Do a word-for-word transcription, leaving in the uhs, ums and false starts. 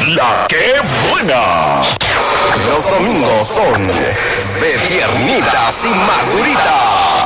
La que buena. Los domingos son de piernitas y maduritas.